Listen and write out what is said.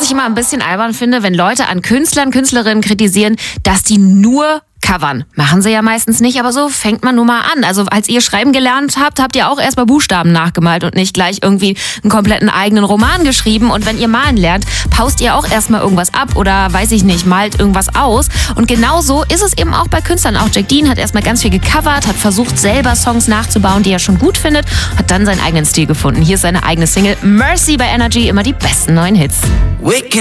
ich immer ein bisschen albern finde, wenn Leute an Künstlern, Künstlerinnen kritisieren, dass die nur covern. Machen sie ja meistens nicht, aber so fängt man nun mal an. Also als ihr schreiben gelernt habt, habt ihr auch erst mal Buchstaben nachgemalt und nicht gleich irgendwie einen kompletten eigenen Roman geschrieben. Und wenn ihr malen lernt, paust ihr auch erst mal irgendwas ab oder, weiß ich nicht, malt irgendwas aus. Und genauso ist es eben auch bei Künstlern. Auch Jack Dean hat erst mal ganz viel gecovert, hat versucht, selber Songs nachzubauen, die er schon gut findet, hat dann seinen eigenen Stil gefunden. Hier ist seine eigene Single Mercy bei Energy, immer die besten neuen Hits.